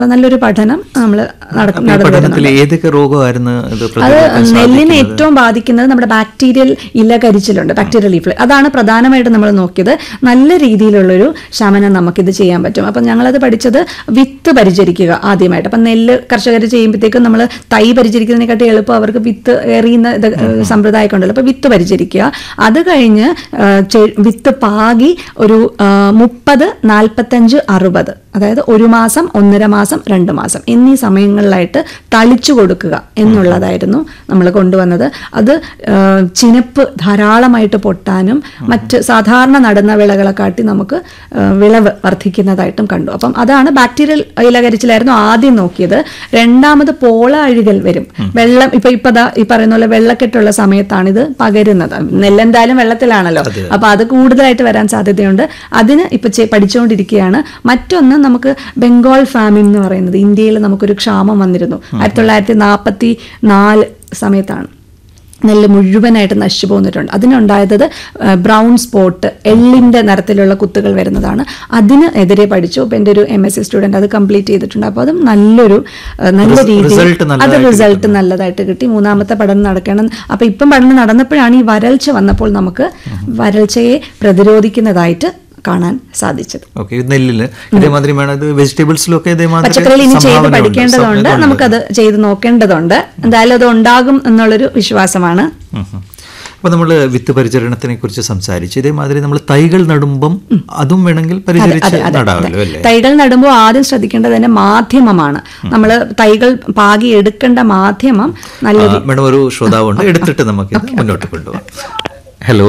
നല്ലൊരു പഠനം നമ്മൾ നടന്നു. ഏതൊക്കെ രോഗമായിരുന്നു അത് നെല്ലിനെ ഏറ്റവും ബാധിക്കുന്നത് നമ്മുടെ ബാക്ടീരിയൽ ഇല കരിച്ചിലുണ്ട്, ബാക്ടീരിയൽ ലീഫ്. അതാണ് പ്രധാനമായിട്ട് നമ്മൾ നോക്കിയത്. നല്ല രീതിയിലുള്ളൊരു ശമനം നമുക്കിത് ചെയ്യാൻ പറ്റും. അപ്പം ഞങ്ങളത് പഠിച്ചത് വിത്ത് പരിചരിക്കുക ആദ്യമായിട്ട്. അപ്പം നെല്ല് കർഷകർ ചെയ്യുമ്പോഴത്തേക്കും നമ്മൾ തൈ പരിചരിക്കുന്നതിനെക്കാട്ടി എളുപ്പം അവർക്ക് വിത്ത് എറിയുന്ന സമ്പ്രദായമൊക്കെ ഉണ്ടല്ലോ. അപ്പം വിത്ത് പരിചരിക്കുക. അത് കഴിഞ്ഞ് വിത്ത് പാകി ഒരു 30, 45, 60, അതായത് 1 മാസം, 1.5 മാസം, 2 മാസം എന്നീ സമയങ്ങളിലായിട്ട് തളിച്ചു കൊടുക്കുക എന്നുള്ളതായിരുന്നു നമ്മൾ കൊണ്ടുവന്നത്. അത് ചിനപ്പ് ധാരാളമായിട്ട് പൊട്ടാനും മറ്റ് സാധാരണ നടുന്ന വിളകളെക്കാട്ടി നമുക്ക് വിളവ് വർദ്ധിക്കുന്നതായിട്ടും കണ്ടു. അപ്പം അതാണ് ബാക്ടീരിയൽ ഇലകരിച്ചിലായിരുന്നു ആദ്യം നോക്കിയത്. രണ്ടാമത് പോള അഴുകൽ വരും. വെള്ളം ഇപ്പൊ ഈ പറയുന്ന പോലെ വെള്ളക്കെട്ടുള്ള സമയത്താണ് ഇത് പകരുന്നത്. നെല്ലെന്തായാലും വെള്ളത്തിലാണല്ലോ, അപ്പൊ അത് കൂടുതലായിട്ട് വരാൻ സാധ്യതയുണ്ട്. അതിന് ഇപ്പൊ പഠിച്ചുകൊണ്ടിരിക്കുകയാണ്. മറ്റൊന്ന് നമുക്ക് ബംഗാൾ ഫാമിൻ എന്ന് പറയുന്നത്, ഇന്ത്യയിൽ നമുക്കൊരു ക്ഷാമം വന്നിരുന്നു 1944 സമയത്താണ്. നെല്ല് മുഴുവനായിട്ട് നശിച്ചു പോന്നിട്ടുണ്ട്. അതിനുണ്ടായത് ബ്രൗൺ സ്പോട്ട്, എള്ളിൻ്റെ നിറത്തിലുള്ള കുത്തുകൾ വരുന്നതാണ്. അതിന് എതിരെ പഠിച്ചു. അപ്പോൾ എൻ്റെ ഒരു MSc സ്റ്റുഡൻറ്റ് അത് കംപ്ലീറ്റ് ചെയ്തിട്ടുണ്ട്. അപ്പോൾ അതും നല്ല രീതിയിൽ അത് റിസൾട്ട് നല്ലതായിട്ട് കിട്ടി. മൂന്നാമത്തെ പഠനം നടക്കണം. അപ്പോൾ ഇപ്പം പഠനം നടന്നപ്പോഴാണ് ഈ വരൾച്ച വന്നപ്പോൾ നമുക്ക് വരൾച്ചയെ പ്രതിരോധിക്കുന്നതായിട്ട് കാണാൻ സാധിച്ചത്. പച്ചക്കറിയിൽ ഇനി ചെയ്ത് പഠിക്കേണ്ടതുണ്ട്, നമുക്കത് ചെയ്ത് നോക്കേണ്ടതുണ്ട്. എന്തായാലും അത് ഉണ്ടാകും എന്നുള്ളൊരു വിശ്വാസമാണ്. അപ്പോൾ നമ്മൾ വിത്ത് പരിചരണത്തിനെ കുറിച്ച് സംസാരിച്ചു. ഇതേമാതിരി നമ്മൾ തൈകൾ നടുമ്പം അതും വേണമെങ്കിൽ പരിചരിച്ച് നടാമല്ലോ അല്ലേ? തൈകൾ നടുമ്പോൾ ആദ്യം ശ്രദ്ധിക്കേണ്ടത് തന്നെ മാധ്യമമാണ്. നമ്മൾ തൈകൾ പാകി എടുക്കേണ്ട മാധ്യമം നല്ലൊരു. മേഡം, ഒരു ശ്രോതാവുണ്ട്, എടുത്തിട്ട് നമുക്ക് മുന്നോട്ട് കൊണ്ടുപോകാം. ഹലോ.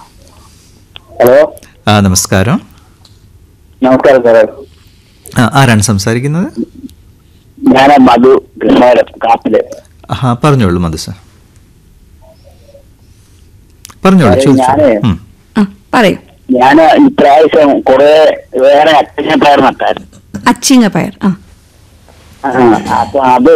നമസ്കാരം. നമസ്കാരം സാറേ. ആരാണ് സംസാരിക്കുന്നത്? ഞാൻ മധു, കാപ്പില്. പറഞ്ഞോളൂ മധു സാർ, പറഞ്ഞോളൂ. ഞാൻ ഇപ്രാവശ്യം കുറെ വേറെ അച്ചിങ്ങ പയർ നട്ടായിരുന്നു. അച്ചിങ്ങ പയർ. അപ്പൊ അത്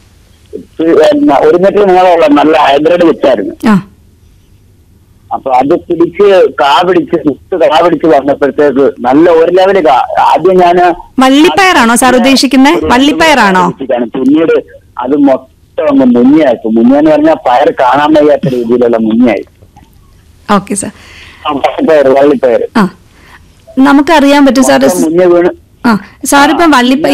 1 മീറ്റർ നീളമുള്ള നല്ല ഹൈബ്രിഡ് വെച്ചായിരുന്നു. അപ്പൊ അത് പിടിച്ച് കാ പിടിച്ച് വന്നപ്പോഴത്തേക്ക് നല്ല ഒരു ലെവല് ആദ്യം ഞാൻ വള്ളിപ്പയറാണോ സാർ ഉദ്ദേശിക്കുന്നത്? വള്ളിപ്പയറാണോ? പിന്നീട് അത് മൊത്തം അങ്ങ് മുങ്ങിയായി. മുങ്ങിയെന്ന് പറഞ്ഞാൽ പയർ കാണാൻ വയ്യാത്ത രീതിയിലുള്ള മുങ്ങിയായി. Okay sir. വള്ളിപ്പയർ നമുക്കറിയാൻ പറ്റും സാർ. മുങ്ങ വീണ് സാറിപ്പം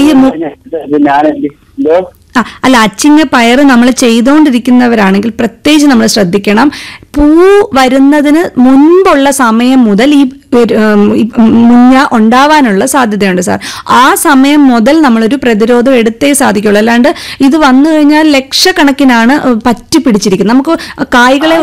അല്ല, അച്ചിങ്ങ പയർ നമ്മൾ ചെയ്തുകൊണ്ടിരിക്കുന്നവരാണെങ്കിൽ പ്രത്യേകിച്ച് നമ്മൾ ശ്രദ്ധിക്കണം. പൂ വരുന്നതിന് മുൻപുള്ള സമയം മുതൽ ഈ മുഞ്ഞ ഉണ്ടാവാനുള്ള സാധ്യതയുണ്ട് സാർ. ആ സമയം മുതൽ നമ്മളൊരു പ്രതിരോധം എടുത്തേ സാധിക്കുള്ളൂ. അല്ലാണ്ട് ഇത് വന്നു കഴിഞ്ഞാൽ ലക്ഷക്കണക്കിനാണ് പറ്റി പിടിച്ചിരിക്കുന്നത്. നമുക്ക് കായ്കളെ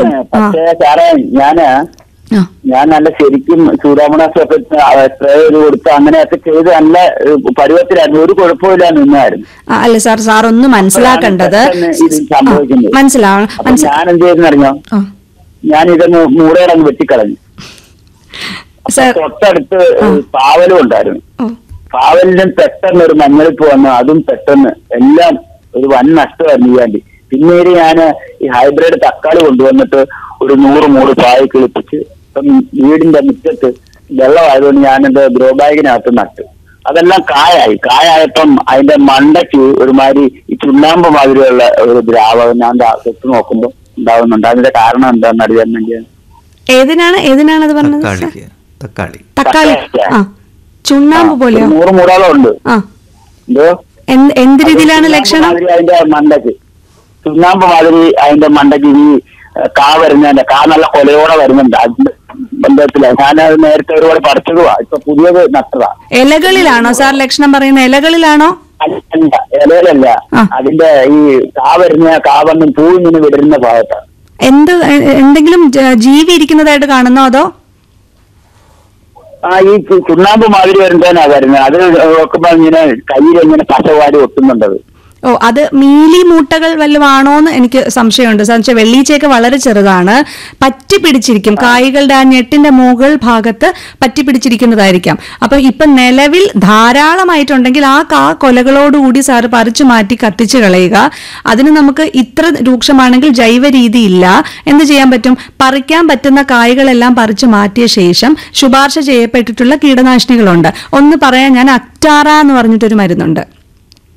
ഞാൻ നല്ല ശരിക്കും സൂഡോമോണാസ് സ്പ്രേ കൊടുത്ത് അങ്ങനെയൊക്കെ ചെയ്ത് നല്ല പരുവത്തിലായിരുന്നു. ഒരു കുഴപ്പമില്ല നിന്നായിരുന്നു. അല്ല സാർ ഒന്ന് മനസ്സിലാക്കേണ്ടത് മനസ്സിലാവണം. ഞാൻ എന്ത് ചെയ്തെന്നറിഞ്ഞോ? ഞാൻ ഇതൊന്ന് മൂടയടങ്ങ് വെട്ടിക്കളഞ്ഞു. തൊട്ടടുത്ത് പാവലും ഉണ്ടായിരുന്നു. പാവലിനും പെട്ടെന്ന് ഒരു മഞ്ഞളിപ്പ് വന്നു. അതും പെട്ടെന്ന് എല്ലാം ഒരു വൻ നഷ്ടമായിരുന്നു വേണ്ടി. പിന്നീട് ഞാൻ ഈ ഹൈബ്രിഡ് തക്കാളി കൊണ്ടുവന്നിട്ട് ഒരു 100 മൂട് പായ കിളിപ്പിച്ച് വീടിന്റെ മുറ്റത്ത് വെള്ളമായതുകൊണ്ട് ഞാനെന്റെ ഗ്രോ ബാഗിനകത്ത് നട്ട്. അതെല്ലാം കായായപ്പം അതിന്റെ മണ്ടയ്ക്ക് ഒരുമാതിരി ഈ ചുണ്ണാമ്പ് മാതിരിയുള്ള ഒരു ദ്രാവകം ഞാൻ തൊട്ട് നോക്കുമ്പോൾ ഉണ്ടാവുന്നുണ്ട്. അതിന്റെ കാരണം എന്താണെന്ന് അറിയാൻ വേണ്ടിയാണ്. ഏതിനാണത് പറഞ്ഞത്? തക്കാളി ചുണ്ണാമ്പ് പോലെ 100 മൂടാളം ഉണ്ട്. എന്തോ എന്ത് രീതിയിലാണ് ലക്ഷണം? അതിന്റെ മണ്ടയ്ക്ക് ചുണ്ണാമ്പ് മാതിരി അതിന്റെ മണ്ടയ്ക്ക് ഈ കാ വരുന്നതിന്റെ കാ നല്ല കൊലയോടെ വരുന്നുണ്ട്. അതിന്റെ ബന്ധത്തിലാണ് ഞാനത് നേരത്തെ ഒരുപാട് പറിച്ചതുവാ. ഇപ്പൊ പുതിയത് നട്ടതാ. ഇലകളിലാണോ സാർ ലക്ഷണം പറയുന്നത്? ഇലകളിലാണോ? അല്ല, ഇലയിലല്ല. അതിന്റെ ഈ കാ വന്നും പൂവിങ്ങനെ വിടരുന്ന ഭാഗത്താണ്. എന്തെങ്കിലും ജീവി ഇരിക്കുന്നതായിട്ട് കാണുന്നോ അതോ? ഈ ചുണ്ണാമ്പ് മാതിരി വരുന്നതിനാ വരുന്നത്. അതിന് നോക്കുമ്പോ ഇങ്ങനെ കയ്യിലിങ്ങനെ പശവാരി ഒട്ടുന്നുണ്ടത്. അത് മീലി മൂട്ടകൾ വല്ലതുമാണോന്ന് എനിക്ക് സംശയമുണ്ട്. സാധിച്ചാൽ വെള്ളീച്ചയൊക്കെ വളരെ ചെറുതാണ്, പറ്റി പിടിച്ചിരിക്കും. കായ്കളുടെ ആ ഞെട്ടിന്റെ മുകൾ ഭാഗത്ത് പറ്റി പിടിച്ചിരിക്കുന്നതായിരിക്കാം. അപ്പൊ ഇപ്പൊ നിലവിൽ ധാരാളമായിട്ടുണ്ടെങ്കിൽ ആ കൊലകളോടുകൂടി സാറ് പറിച്ചു മാറ്റി കത്തിച്ചു കളയുക. അതിന് നമുക്ക് ഇത്ര രൂക്ഷമാണെങ്കിൽ ജൈവ രീതി ഇല്ല. എന്ത് ചെയ്യാൻ പറ്റും? പറിക്കാൻ പറ്റുന്ന കായ്കളെല്ലാം പറിച്ചു മാറ്റിയ ശേഷം ശുപാർശ ചെയ്യപ്പെട്ടിട്ടുള്ള കീടനാശിനികളുണ്ട്. ഒന്ന് പറയാൻ, ഞാൻ അക്ടാറ എന്ന് പറഞ്ഞിട്ടൊരു മരുന്നുണ്ട്.